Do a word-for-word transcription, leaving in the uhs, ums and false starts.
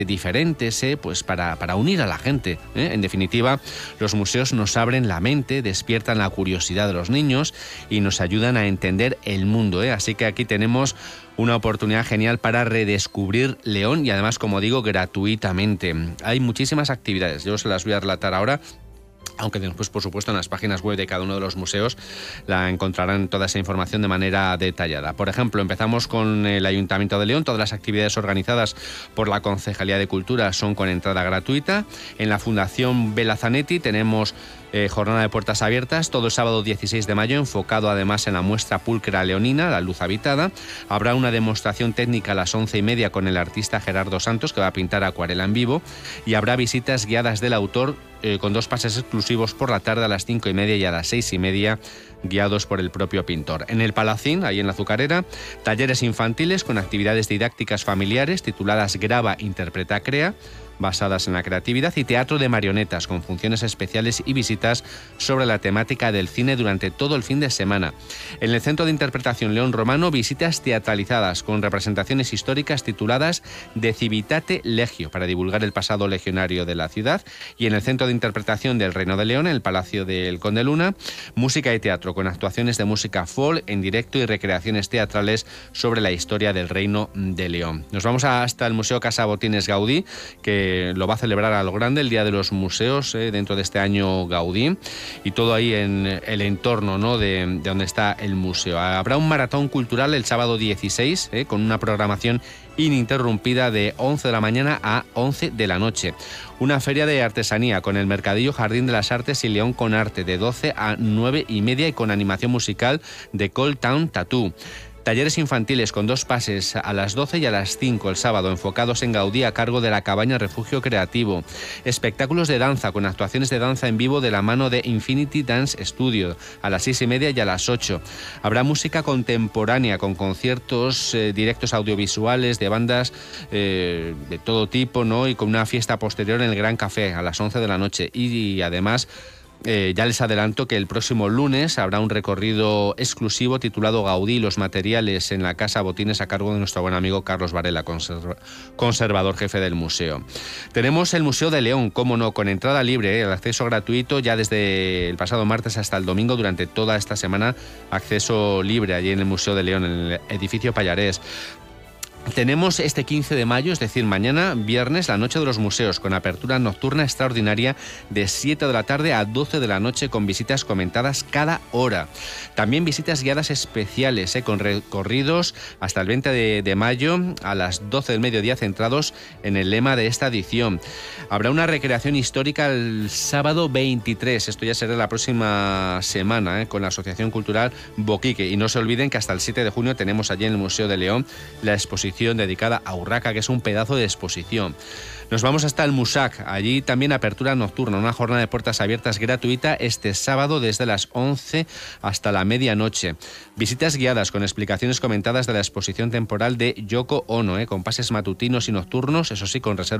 diferentes, ¿eh? pues para, para unir a la gente, ¿eh? En definitiva, los museos nos abren la mente, despiertan la curiosidad de los niños y nos ayudan a entender el mundo, ¿eh? Así que aquí tenemos una oportunidad genial para redescubrir León y además, como digo, gratuitamente. Hay muchísimas actividades, yo se las voy a relatar ahora, aunque después, por supuesto, en las páginas web de cada uno de los museos la encontrarán toda esa información de manera detallada. Por ejemplo, empezamos con el Ayuntamiento de León. Todas las actividades organizadas por la Concejalía de Cultura son con entrada gratuita. En la Fundación Bela Zanetti tenemos Eh, jornada de puertas abiertas todo el sábado dieciséis de mayo, enfocado además en la muestra púlcra leonina, la luz habitada. Habrá una demostración técnica a las once y media con el artista Gerardo Santos, que va a pintar acuarela en vivo, y habrá visitas guiadas del autor eh, con dos pases exclusivos por la tarde a las cinco y media y a las seis y media, guiados por el propio pintor. En el Palacín, ahí en la Azucarera, talleres infantiles con actividades didácticas familiares tituladas Graba, Interpreta, Crea, basadas en la creatividad, y teatro de marionetas con funciones especiales y visitas sobre la temática del cine durante todo el fin de semana. En el Centro de Interpretación León Romano, visitas teatralizadas con representaciones históricas tituladas De Civitate Legio, para divulgar el pasado legionario de la ciudad. Y en el Centro de Interpretación del Reino de León, en el Palacio del Conde Luna, música y teatro con actuaciones de música folk en directo y recreaciones teatrales sobre la historia del Reino de León. Nos vamos hasta el Museo Casa Botines Gaudí, que lo va a celebrar a lo grande el Día de los Museos, eh, dentro de este año Gaudí, y todo ahí en el entorno, ¿no?, de, de donde está el museo. Habrá un maratón cultural el sábado dieciséis, eh, con una programación ininterrumpida de once de la mañana a once de la noche. Una feria de artesanía con el Mercadillo Jardín de las Artes y León con Arte de doce a nueve y media y con animación musical de Cold Town Tattoo. Talleres infantiles con dos pases a las doce y a las cinco el sábado, enfocados en Gaudí, a cargo de la Cabaña Refugio Creativo. Espectáculos de danza con actuaciones de danza en vivo de la mano de Infinity Dance Studio a las seis y media y a las ocho. Habrá música contemporánea con conciertos, eh, directos audiovisuales de bandas eh, de todo tipo, ¿no?, y con una fiesta posterior en el Gran Café a las once de la noche. Y, y además, Eh, ya les adelanto que el próximo lunes habrá un recorrido exclusivo titulado Gaudí y los materiales en la Casa Botines, a cargo de nuestro buen amigo Carlos Varela, conserva, conservador jefe del museo. Tenemos el Museo de León, cómo no, con entrada libre, ¿eh? El acceso gratuito ya desde el pasado martes hasta el domingo, durante toda esta semana, acceso libre allí en el Museo de León, en el edificio Payarés. Tenemos este quince de mayo, es decir, mañana, viernes, la Noche de los Museos, con apertura nocturna extraordinaria de siete de la tarde a doce de la noche, con visitas comentadas cada hora. También visitas guiadas especiales, eh, con recorridos hasta el veinte de mayo a las doce del mediodía, centrados en el lema de esta edición. Habrá una recreación histórica el sábado veintitrés, esto ya será la próxima semana, eh, con la Asociación Cultural Boquique. Y no se olviden que hasta el siete de junio tenemos allí en el Museo de León la exposición dedicada a Urraca, que es un pedazo de exposición. Nos vamos hasta el Musac, allí también apertura nocturna, una jornada de puertas abiertas gratuita este sábado desde las once hasta la medianoche. Visitas guiadas con explicaciones comentadas de la exposición temporal de Yoko Ono, eh, con pases matutinos y nocturnos, eso sí, con reserva